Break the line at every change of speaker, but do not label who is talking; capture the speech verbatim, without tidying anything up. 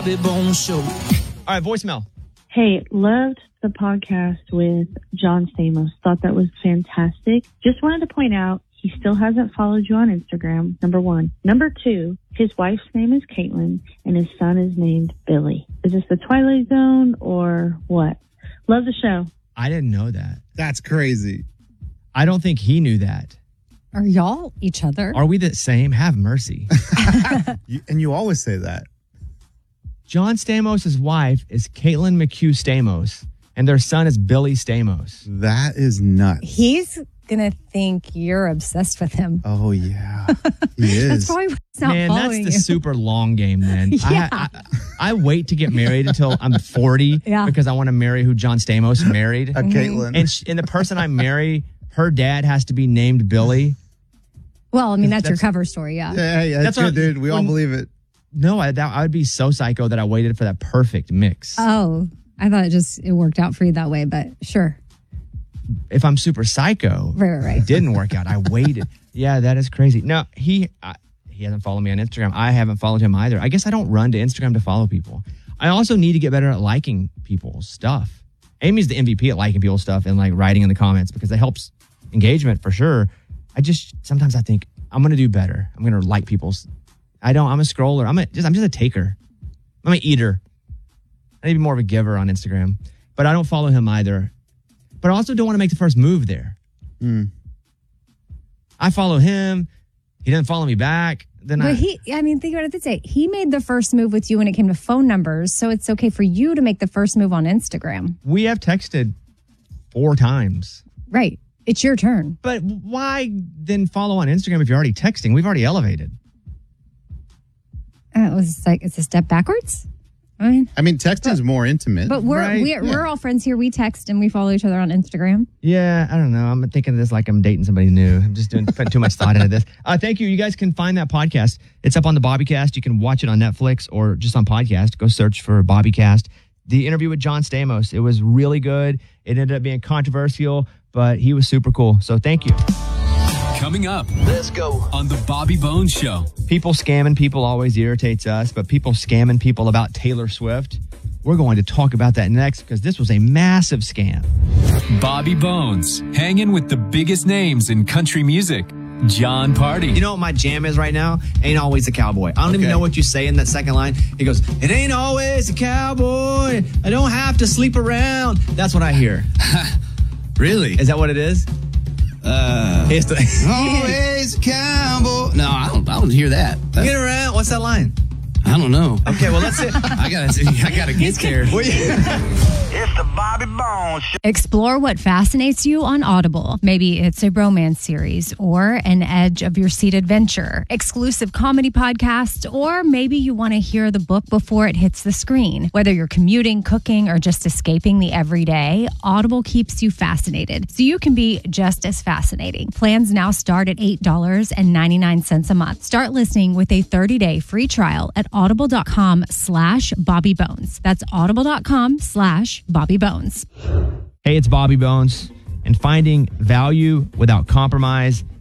Bobby Bones Show.
All right, voicemail.
Hey, loved the podcast with John Stamos. Thought that was fantastic. Just wanted to point out he still hasn't followed you on Instagram, number one. Number two, his wife's name is Caitlin and his son is named Billy. Is this the Twilight Zone or what? Love the show.
I didn't know that.
That's crazy.
I don't think he knew that.
Are y'all each other?
Are we the same? Have mercy.
you, and you always say that.
John Stamos' wife is Caitlin McHugh Stamos, and their son is Billy Stamos.
That is nuts.
He's going to think you're obsessed with him.
Oh, yeah. He is.
That's probably why he's not
Man, that's
following
the
you.
super long game then.
Yeah.
I, I, I wait to get married until I'm forty
Yeah.
because I want to marry who John Stamos married.
A Caitlin.
And, sh- and the person I marry, her dad has to be named Billy.
Well, I mean, that's, your
That's-
cover story, yeah.
Yeah, hey, that's,
That's
good,
what-
dude. We all
when-
believe it.
No, I, that, I would be so psycho that I waited for that perfect mix.
Oh, I thought it just it worked out for you that way, but sure.
If I'm super psycho,
Right, right, right.
it didn't work out. I waited. Yeah, that is crazy. No, he I, he hasn't followed me on Instagram. I haven't followed him either. I guess I don't run to Instagram to follow people. I also need to get better at liking people's stuff. Amy's the M V P at liking people's stuff and like writing in the comments because it helps engagement for sure. I just sometimes I think I'm gonna do better. I'm gonna like people's. I don't. I'm a scroller. I'm a just. I'm just a taker. I'm an eater. I need to be more of a giver on Instagram, but I don't follow him either. But I also don't want to make the first move there.
Mm.
I follow him. He doesn't follow me back. Then
But
I.
he, I mean, think about it this way. He made the first move with you when it came to phone numbers, so it's okay for you to make the first move on Instagram.
We have texted four times.
Right. It's your turn.
But why then follow on Instagram if you're already texting? We've already elevated.
Uh, it was like, it's a step backwards? I mean,
I mean, texting's more intimate.
but we're,
Right.
we're,
Yeah.
we're all friends here. We text and we follow each other on Instagram.
Yeah, I don't know. I'm thinking of this like I'm dating somebody new. I'm just doing putting too much thought into this. Uh, thank you. You guys can find that podcast. It's up on the Bobbycast. You can watch it on Netflix or just on podcast. Go search for Bobbycast. The interview with John Stamos. It was really good. It ended up being controversial, but he was super cool. So thank you.
Coming up
Let's go.
on the Bobby Bones Show.
People scamming people always irritates us, but people scamming people about Taylor Swift, we're going to talk about that next because this was a massive scam.
Bobby Bones, hanging with the biggest names in country music. John Party.
You know what my jam is right now? Ain't always a cowboy. I don't
Okay.
even know what you say in that second line. He goes, it ain't always a cowboy. I don't have to sleep around. That's what I hear.
Really?
Is that what it is?
Uh,
It's the,
always a cowboy. No, I don't. I don't hear that. That's-
get around. What's that line?
I don't know.
Okay, well, that's it.
I gotta. I gotta get there.
It's the Bobby Bones Show.
Explore what fascinates you on Audible. Maybe it's a romance series or an edge of your seat adventure, exclusive comedy podcasts, or maybe you want to hear the book before it hits the screen. Whether you're commuting, cooking, or just escaping the everyday, Audible keeps you fascinated so you can be just as fascinating. Plans now start at eight dollars and ninety-nine cents a month. Start listening with a thirty-day free trial at audible.com slash Bobby Bones. That's audible.com slash Bobby Bones.
Hey, it's Bobby Bones, and finding value without compromise